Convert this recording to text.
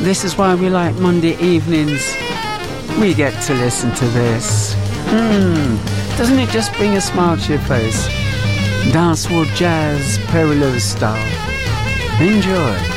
This is why we like Monday evenings. We get to listen to this. Doesn't it just bring a smile to your face? Dancehall jazz, Perilous style. Enjoy.